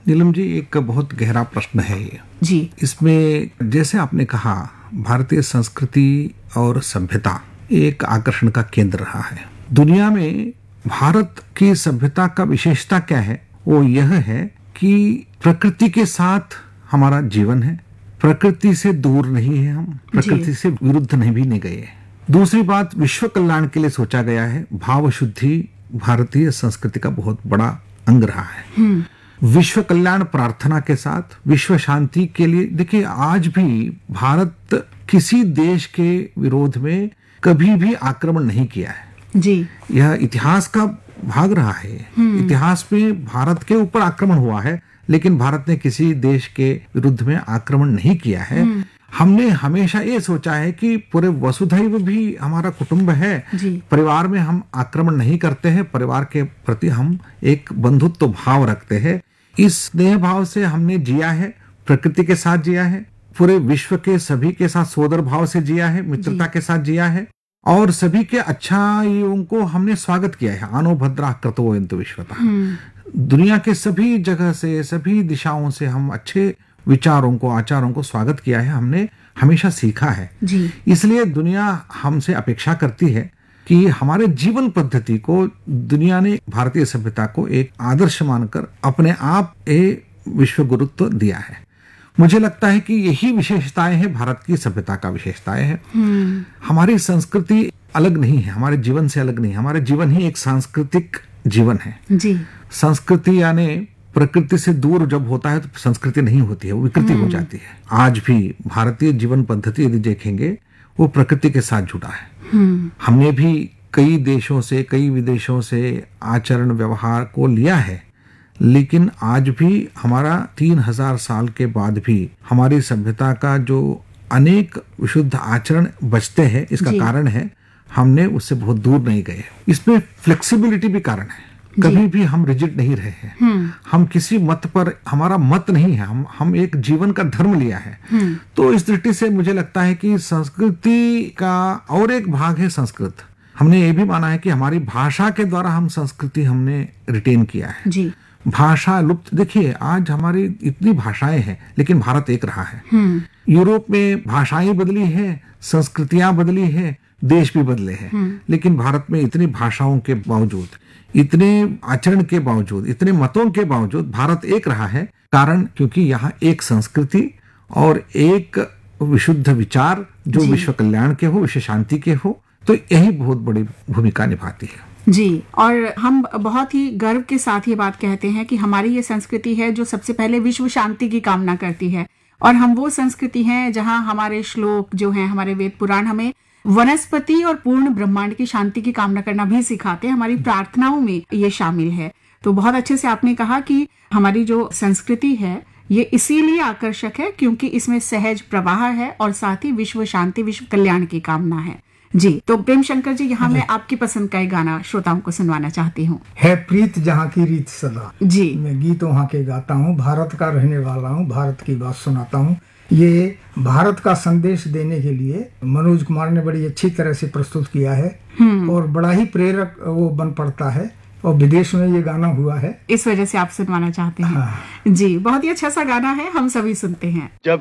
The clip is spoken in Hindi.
नीलम जी, एक बहुत गहरा प्रश्न है ये जी। इसमें जैसे आपने कहा, भारतीय संस्कृति और सभ्यता एक आकर्षण का केंद्र रहा है दुनिया में। भारत की सभ्यता का विशेषता क्या है? वो यह है कि प्रकृति के साथ हमारा जीवन है, प्रकृति से दूर नहीं है, हम प्रकृति से विरुद्ध नहीं गए। दूसरी बात, विश्व कल्याण के लिए सोचा गया है। भाव शुद्धि भारतीय संस्कृति का बहुत बड़ा अंग रहा है। विश्व कल्याण प्रार्थना के साथ विश्व शांति के लिए। देखिए, आज भी भारत किसी देश के विरोध में कभी भी आक्रमण नहीं किया है जी। यह इतिहास का भाग रहा है। इतिहास में भारत के ऊपर आक्रमण हुआ है, लेकिन भारत ने किसी देश के विरुद्ध में आक्रमण नहीं किया है। हमने हमेशा ये सोचा है कि पूरे वसुधैव भी हमारा कुटुंब है। परिवार में हम आक्रमण नहीं करते हैं, परिवार के प्रति हम एक बंधुत्व भाव रखते हैं। इस स्नेह भाव से हमने जिया है, प्रकृति के साथ जिया है, पूरे विश्व के सभी के साथ सोदर भाव से जिया है, मित्रता के साथ जिया है, और सभी के अच्छाइयों को हमने स्वागत किया है। आनो भद्रा क्रतवोयन्तु विश्वता। दुनिया के सभी जगह से, सभी दिशाओं से हम अच्छे विचारों को, आचारों को स्वागत किया है, हमने हमेशा सीखा है जी। इसलिए दुनिया हमसे अपेक्षा करती है कि हमारे जीवन पद्धति को दुनिया ने भारतीय सभ्यता को एक आदर्श मानकर अपने आप विश्व गुरुत्व दिया है। मुझे लगता है कि यही विशेषताएं हैं भारत की सभ्यता का विशेषताएं हैं। हमारी संस्कृति अलग नहीं है, हमारे जीवन से अलग नहीं है। हमारे जीवन ही एक सांस्कृतिक जीवन है जी। संस्कृति यानी प्रकृति से दूर जब होता है तो संस्कृति नहीं होती है, वो विकृति हो जाती है। आज भी भारतीय जीवन पद्धति यदि देखेंगे, वो प्रकृति के साथ जुड़ा है। हमने भी कई देशों से, कई विदेशों से आचरण व्यवहार को लिया है, लेकिन आज भी हमारा 3000 साल के बाद भी हमारी सभ्यता का जो अनेक विशुद्ध आचरण बचते हैं। इसका कारण है हमने उससे बहुत दूर नहीं गए। इसमें फ्लेक्सिबिलिटी भी कारण है। कभी भी हम रिजिड नहीं रहे हैं। हम किसी मत पर, हमारा मत नहीं है, हम एक जीवन का धर्म लिया है। तो इस दृष्टि से मुझे लगता है कि संस्कृति का और एक भाग है संस्कृत। हमने ये भी माना है कि हमारी भाषा के द्वारा हम संस्कृति हमने रिटेन किया है जी। भाषा लुप्त। देखिए, आज हमारी इतनी भाषाएं हैं, लेकिन भारत एक रहा है। यूरोप में भाषाएं बदली है, संस्कृतियां बदली है, देश भी बदले हैं, लेकिन भारत में इतनी भाषाओं के बावजूद, इतने आचरण के बावजूद, इतने मतों के बावजूद भारत एक रहा है। कारण क्योंकि यहाँ एक संस्कृति और एक विशुद्ध विचार जो विश्व कल्याण के हो, विश्व शांति के हो, तो यही बहुत बड़ी भूमिका निभाती है जी। और हम बहुत ही गर्व के साथ ये बात कहते हैं कि हमारी ये संस्कृति है जो सबसे पहले विश्व शांति की कामना करती है। और हम वो संस्कृति हैं जहां हमारे श्लोक जो हैं, हमारे वेद पुराण हमें वनस्पति और पूर्ण ब्रह्मांड की शांति की कामना करना भी सिखाते हैं। हमारी प्रार्थनाओं में ये शामिल है। तो बहुत अच्छे से आपने कहा कि हमारी जो संस्कृति है ये इसीलिए आकर्षक है क्योंकि इसमें सहज प्रवाह है और साथ ही विश्व शांति, विश्व कल्याण की कामना है जी। तो प्रेम शंकर जी, यहाँ मैं आपकी पसंद का एक गाना श्रोताओं को सुनवाना चाहती हूँ। है प्रीत जहाँ की रीत सदा जी। मैं गीत वहाँ के गाता हूँ, भारत का रहने वाला हूँ, भारत की बात सुनाता हूँ। ये भारत का संदेश देने के लिए मनोज कुमार ने बड़ी अच्छी तरह से प्रस्तुत किया है और बड़ा ही प्रेरक वो बन पड़ता है। और विदेश में ये गाना हुआ है, इस वजह से आप सुनवाना चाहते हैं। जी, बहुत ही अच्छा सा गाना है, हम सभी सुनते हैं।